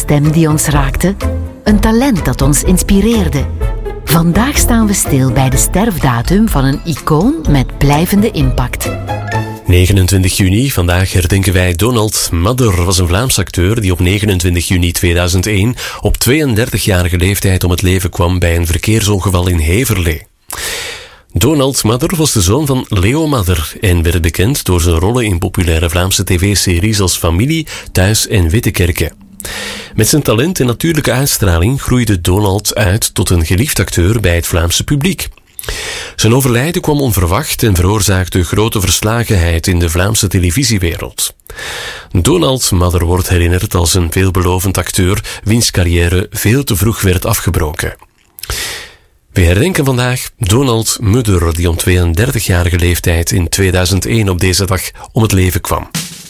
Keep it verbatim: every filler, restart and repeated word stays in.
stem die ons raakte, een talent dat ons inspireerde. Vandaag staan we stil bij de sterfdatum van een icoon met blijvende impact. negenentwintig juni, vandaag herdenken wij Donald Madder, was een Vlaams acteur die op negenentwintig juni tweeduizend één op tweeëndertigjarige leeftijd om het leven kwam bij een verkeersongeval in Heverlee. Donald Madder was de zoon van Leo Madder en werd bekend door zijn rollen in populaire Vlaamse tv-series als Familie, Thuis en Wittekerke. Met zijn talent en natuurlijke uitstraling groeide Donald uit tot een geliefd acteur bij het Vlaamse publiek. Zijn overlijden kwam onverwacht en veroorzaakte grote verslagenheid in de Vlaamse televisiewereld. Donald Madder wordt herinnerd als een veelbelovend acteur wiens carrière veel te vroeg werd afgebroken. We herdenken vandaag Donald Madder, die om tweeëndertigjarige leeftijd in tweeduizend één op deze dag om het leven kwam.